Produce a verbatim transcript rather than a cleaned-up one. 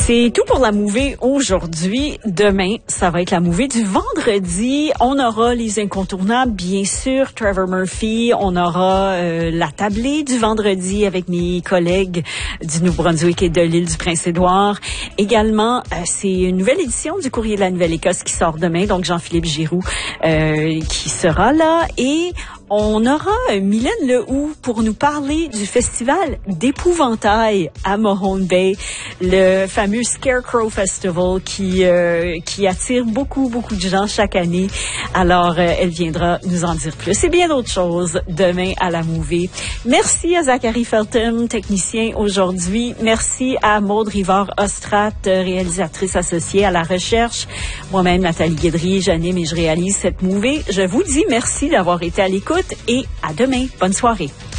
C'est tout pour la mouvée aujourd'hui. Demain, ça va être la mouvée du vendredi. On aura les incontournables, bien sûr, Trevor Murphy. On aura euh, la tablée du vendredi avec mes collègues du Nouveau-Brunswick et de l'île du Prince-Édouard. Également, euh, c'est une nouvelle édition du Courrier de la Nouvelle-Écosse qui sort demain, donc Jean-Philippe Giroux euh, qui sera là. Et on aura Mylène Lehoux pour nous parler du festival d'épouvantail à Mahone Bay, le fameux Scarecrow Festival qui euh, qui attire beaucoup, beaucoup de gens chaque année. Alors, euh, elle viendra nous en dire plus. Et bien d'autres choses demain à la mouvée. Merci à Zachary Feltham, technicien aujourd'hui. Merci à Maude Rivard-Ostrat, réalisatrice associée à la recherche. Moi-même, Nathalie Guédry, j'anime et je réalise cette mouvée. Je vous dis merci d'avoir été à l'écoute et à demain. Bonne soirée.